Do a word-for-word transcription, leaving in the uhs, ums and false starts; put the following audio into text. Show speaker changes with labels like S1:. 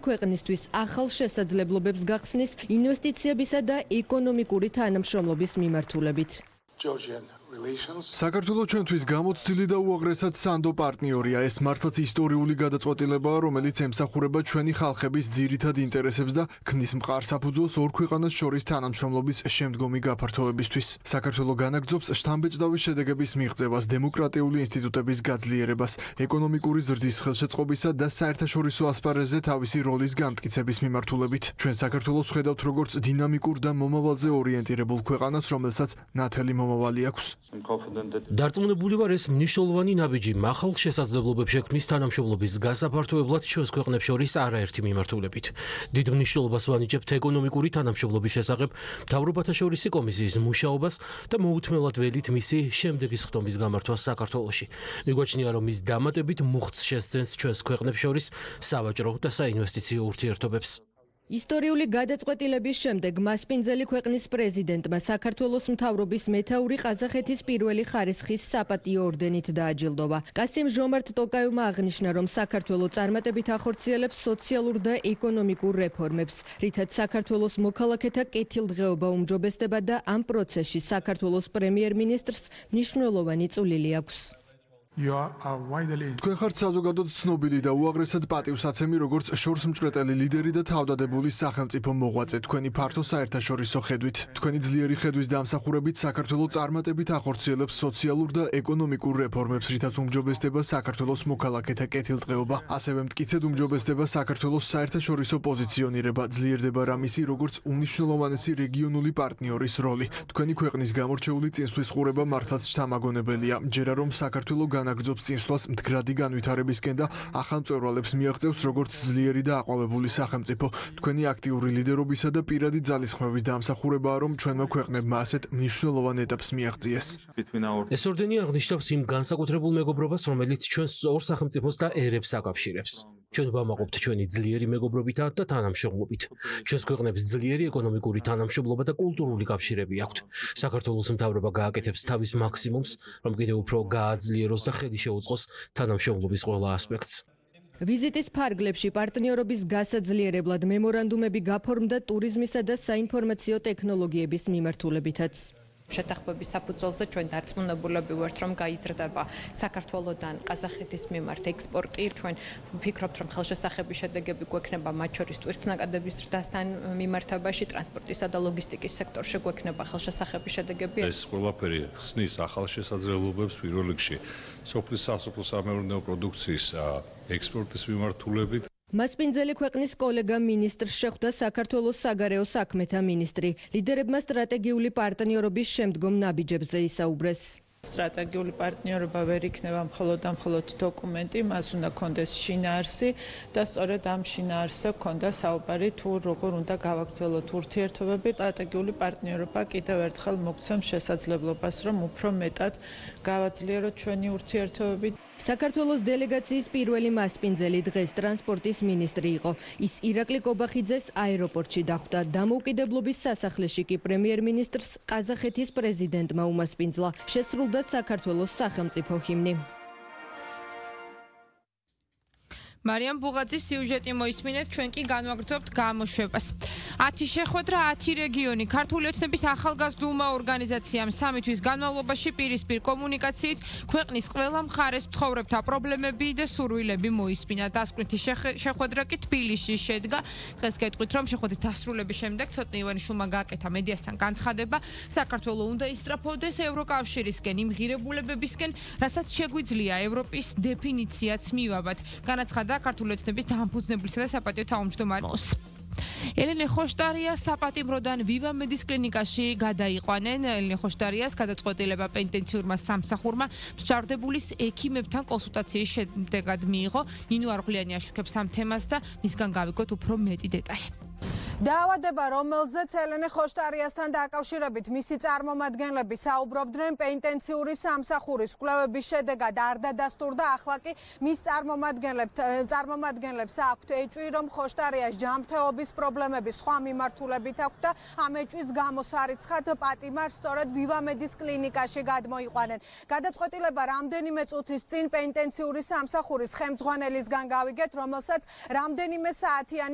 S1: ქვეყნისთვის ახალ შესაძლებლობებს გახსნის ინვესტიციებისა და ეკონომიკური თანამშრომლობის მიმართულებით.
S2: საქართველოს ჩვენთვის გამოცდილი და უაღრესად სანდო პარტნიორია. ეს მართლაც ისტორიული გადაწყვეტილებაა, რომელიც ემსახურება ჩვენი ხალხების ძირითად ინტერესებს და ქმნის მყარ საფუძველს ორ ქვეყანას შორის თანამშრომლობის შემდგომი გაფართოებისთვის. საქართველოს განაგრძობს შთამბეჭდავი შედეგების მიღწევას, დემოკრატიული ინსტიტუტების გაძლიერებას, ეკონომიკური ზრდის ხელშეწყობისა და საერთაშორისო ასპარეზზე თავისი როლის გამტკიცების მიმართულებით. ჩვენ საქართველოს ხედავთ როგორც დინამიკურ და მომავალზე ორიენტირებულ ქვეყანას, რომელსაც ნათელი მომავალი აქვს.
S3: დარწმუნებული ვარ, ეს მნიშვნელოვანი ნაბიჯი ახალ შესაძლებლობებს შექმნის თანამშრომლობის გასაფართოებლად ჩვენს ქვეყნებს შორის არაერთი მიმართულებით. დიდ მნიშვნელობას ვანიჭებთ ეკონომიკური თანამშრომლობის შესახებ მთავრობათა შორისი კომისიის მუშაობას და მოუთმენლად ველით მისი შემდეგი სხდომის გამართვას საქართველოში. მიგვაჩნია, რომ ის დამატებით მუხტს შესძენს ჩვენს ქვეყნებს შორის სავაჭრო და საინვესტიციო ურთიერთობებს.
S1: ისტორიული გადაწყვეტილების შემდეგ მასპინძელი ქვეყნის პრეზიდენტმა საქართველოს მთავრობის მეთაური ყაზახეთის პირველი ხარისხის საპატიო ორდენით დააჯილდოვა. კასიმ ჟომართ ტოკაევმა აღნიშნა, რომ საქართველო წარმატებით ახორციელებს სოციალურ და ეკონომიკურ რეფორმებს, რითაც საქართველოს მოქალაქეთა კეთილდღეობა უმჯობესდება და ამ პროცესში საქართველოს პრემიერ-მინისტრს მნიშვნელოვანი წვლილი აქვს.
S2: თქვენ ხართ საზოგადოდ ცნობილი და უაღრესად პატივსაცემი როგორც შორსმჭრეტელი ლიდერი და თავდადებული სახელმწიფო მოღვაწე თქვენი ფართო საერთაშორისო ხედვით. თქვენი ძლიერი ხედვის დამსახურებით საქართველო წარმატებით ახორციელებს სოციალურ და ეკონომიკურ რეფორმებს, რითაც უმჯობესდება საქართველოს მოქალაქეთა კეთილდღეობა. ასევე მტკიცედ უმჯობესდება საქართველოს საერთაშორისო პოზიციონირება, ძლიერდება რამისი როგორც უმნიშვნელოვანესი რეგიონული პარტნიორის როლი. თქვენი ქვეყნის გამორჩეული წინსვლის ყურება მართლაც შთამაგონებელია. მჯერა რომ საქართველო განაგრძობს წინსვლას მდგრადი განვითარებისკენ და ახალ მწვერვალებს მიაღწევს როგორც ძლიერი და აყვავებული სახელმწიფო. თქვენი აქტიური ლიდერობისა და პირადი ძალისხმევის დამსახურებაა, რომ ჩვენმა ქვეყნებმა ასეთ მნიშვნელოვან ეტაპს მიაღწიეს.
S3: ეს ორდენი აღნიშნავს იმ განსაკუთრებულ მეგობრობას, რომელიც ჩვენს ორ სახელმწიფოს და ერებს აკავშირებს. ჩვენ ვამაყობთ ჩვენი ძლიერი მეგობრობითა და თანამშრომლობით. ჩვენს ქვეყნებს ძლიერი ეკონომიკური თანამშრომლობა და კულტურული კავშირები აქვთ. საქართველოს მთავრობა გააკეთებს თავის მაქსიმუმს, რომ კიდევ უფრო გააძლიეროს და ხედი შეუწყოს თანამშრომლობის ყველა ასპექტს.
S1: ვიზიტის ფარგლებში პარტნიორობის გასაძლიერებლად მემორანდუმები გაფორმდა ტურიზმისა და საინფორმაციო ტექნოლოგიების მიმართულებითაც.
S4: შეთანხმების საფუძველზე ჩვენ დარწმუნებულები ვართ, რომ გაიზრდება საქართველოსთან ყაზახეთის მიმართ ექსპორტი. ჩვენ ვფიქრობთ, რომ ხელშესახების შედეგები გვექნება მათ შორის ტვირთნაკადების ზრდასთან მიმართებაში, ტრანსპორტისა და ლოგისტიკის სექტორში გვექნება ხელშესახების შედეგები.
S5: ეს ყველაფერი ხსნის ახალ შესაძლებლობებს პირველ რიგში სოფლის სასოფლო-სამეურნეო პროდუქციის ექსპორტის მიმართულებით.
S1: მასპინძელი ქვეყნის კოლეგა მინისტრს შეხვდა საქართველოს საგარეო საქმეთა მინისტრი. ლიდერებმა სტრატეგიული პარტნიორობის შემდგომ ნაბიჯებზე ისაუბრეს.
S6: სტრატეგიული პარტნიორობა ვერ იქნება მხოლოდ და მხოლოდ დოკუმენტი, მას უნდა კონდეს შინაარსი და სწორედ ამ შინაარსზე კონდა საუბარი თუ როგორ უნდა გავაგრძელოთ ურთიერთობები. სტრატეგიული პარტნიორობა კიდევ ერთხელ მოგცემს შესაძლებლობას, რომ უფრო მეტად გავაძლიეროთ ჩვენი ურთიერთობები.
S1: საქართველოს დელეგაციის პირველი მასპინძელი დღეს ტრანსპორტის მინისტრი იყო. ის ირაკლი კობახიძეს აეროპორტში დახვდა. დამოუკიდებლობის სასახლეში კი პრემიერ-მინისტრს ყაზახეთის პრეზიდენტმა უმასპინძლა. შესრულდა საქართველოს სახელმწიფო ჰიმნი.
S7: მარიამ ბუღაძის სიუჟეტი მოისმინეთ, ჩვენ კი განვაგრძობთ გამოშვებას. ათი შეხვედრა, ათი რეგიონი. ქართული ოცნების ახალგაზრდულმა ორგანიზაციამ სამი თვის განმავლობაში პირისპირ კომუნიკაციით ქვეყნის ყველა მხარეს მცხოვრებთა პრობლემები და სურვილები მოისმინა. დასკვნითი შეხვედრა კი თბილისში შედგა. დღეს გეტყვით, რომ შეხვედრის დასრულების შემდეგ ცოტნე ივანიშვილმა გააკეთა მედიასთან განცხადება, საქართველოს უნდა ისწრაფოდეს ევროკავშირისკენ, იმ ღირებულებებისკენ, რასაც შეგვიძლია ევროპის დეფინიციაც მივაბად. განაცხადა ქართული ოცნების დამფუძნებლისა და საპატიო თავმჯდომარის ელენე ხოშტარია საპატიმროდან ვივა მედის კლინიკაში გადაიყვანენ. ელენე ხოშტარიას გადაწყვეტილება პენტენციურმა სამსახურმა მსჯავრდებულის ექიმებთან კონსულტაციის შედეგად მიიღო. ნინო არღვლიანი აშუქებს ამ თემას და მისგან გავიგოთ უფრო მეტი დეტალი.
S8: დაავადება, რომელზეც ელენე ხოშტარიასთან დაკავშირებით მისი წარმომადგენლები საუბრობდნენ პენტენციური სამსახურის კვლევების შედეგად არ დადასტურდა. ახლა კი მის წარმომადგენლებს აქვთ ეჭვი, რომ ხოშტარიას ჯანმრთელობის პრობლემები სხვა მიმართულებით აქვთ და ამ ეჭვის გამო სარიცხად პატიმარს სწორედ ვივა მედის კლინიკაში გადმოიყვანენ. გადაწყვეტილება რამდენიმე წუთის წინ პენტენციური სამსახურის ხელმძღვანელისგან გავიგეთ, რომელსაც რამდენიმე საათიანი